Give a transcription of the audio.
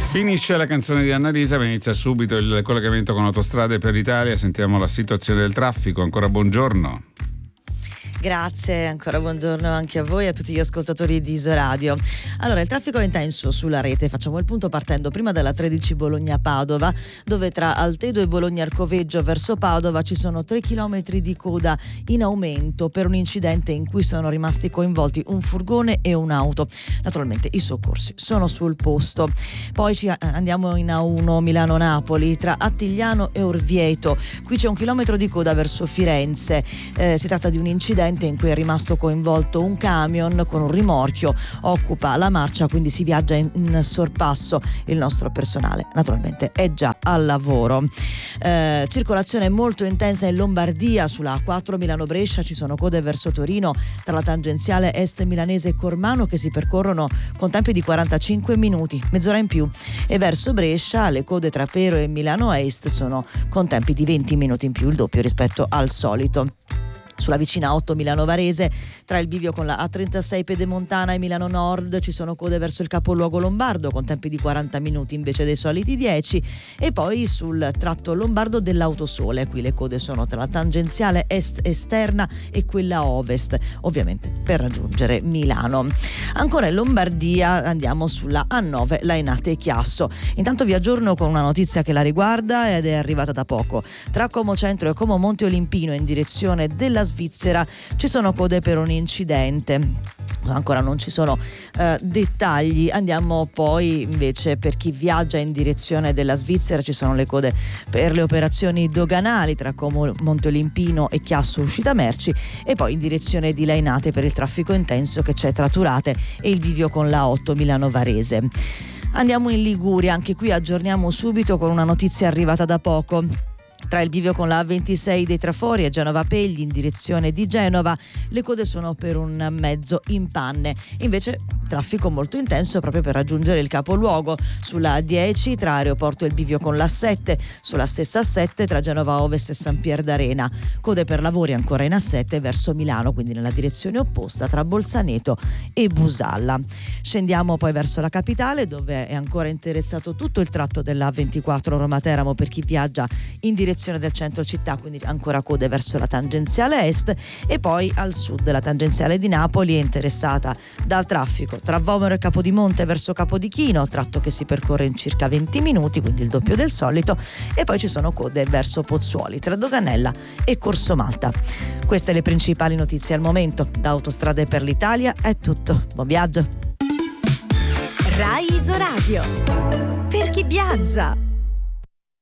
Finisce la canzone di Annalisa, ma inizia subito il collegamento con Autostrade per l'Italia. Sentiamo la situazione del traffico. Ancora buongiorno. Grazie, ancora buongiorno anche a voi e a tutti gli ascoltatori di Isoradio. Allora, il traffico è intenso sulla rete, facciamo il punto partendo prima dalla 13 Bologna-Padova, dove tra Altedo e Bologna-Arcoveggio verso Padova ci sono 3 chilometri di coda in aumento per un incidente in cui sono rimasti coinvolti un furgone e un'auto. Naturalmente i soccorsi sono sul posto. Poi andiamo in A1 Milano-Napoli tra Attigliano e Orvieto, qui c'è 1 chilometro di coda verso Firenze. Si tratta di un incidente in cui è rimasto coinvolto un camion con un rimorchio, occupa la marcia, quindi si viaggia in sorpasso. Il nostro personale naturalmente è già al lavoro. Circolazione molto intensa in Lombardia sulla A4 Milano-Brescia, ci sono code verso Torino tra la tangenziale est milanese e Cormano che si percorrono con tempi di 45 minuti, mezz'ora in più, e verso Brescia le code tra Pero e Milano Est sono con tempi di 20 minuti in più, il doppio rispetto al solito. Sulla vicina 8 Milano Varese, tra il bivio con la A36 Pedemontana e Milano Nord ci sono code verso il capoluogo lombardo con tempi di 40 minuti invece dei soliti 10, e poi sul tratto lombardo dell'Autosole, qui le code sono tra la tangenziale est esterna e quella ovest, ovviamente per raggiungere Milano. Ancora in Lombardia andiamo sulla A9 Lainate e Chiasso. Intanto vi aggiorno con una notizia che la riguarda ed è arrivata da poco. Tra Como Centro e Como Monte Olimpino in direzione della Svizzera ci sono code per un incidente. Ancora non ci sono dettagli. Andiamo poi invece per chi viaggia in direzione della Svizzera, ci sono le code per le operazioni doganali tra Como Monte Olimpino e Chiasso uscita merci, e poi in direzione di Lainate per il traffico intenso che c'è tra Turate e il bivio con la 8 Milano Varese. Andiamo in Liguria, anche qui aggiorniamo subito con una notizia arrivata da poco. Tra il bivio con la A26 dei Trafori e Genova Pegli in direzione di Genova le code sono per un mezzo in panne. Invece traffico molto intenso proprio per raggiungere il capoluogo sulla A10 tra Aeroporto e il bivio con la A7, sulla stessa A7 tra Genova Ovest e San Pier d'Arena. Code per lavori ancora in A7 verso Milano, quindi nella direzione opposta tra Bolzaneto e Busalla. Scendiamo poi verso la capitale, dove è ancora interessato tutto il tratto della A24 Roma-Teramo per chi viaggia in direzione del centro città, quindi ancora code verso la tangenziale est, e poi al sud la tangenziale di Napoli è interessata dal traffico tra Vomero e Capodimonte verso Capodichino, tratto che si percorre in circa 20 minuti, quindi il doppio del solito, e poi ci sono code verso Pozzuoli tra Doganella e Corso Malta. Queste le principali notizie al momento. Da Autostrade per l'Italia è tutto. Buon viaggio. Rai Isoradio. Per chi viaggia.